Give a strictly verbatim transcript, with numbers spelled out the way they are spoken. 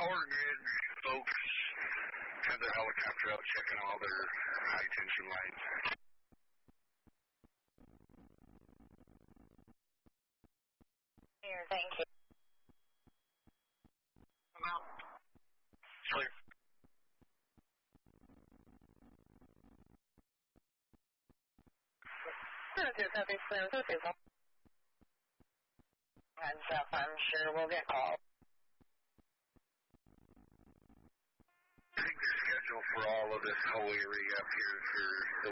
power grid folks have their helicopter out checking all their high tension lines. Here, thank you. Come out. Clear. Two copy, clear, two people. Heads up, I'm sure we'll get called. I think the schedule for all of this whole area up here for the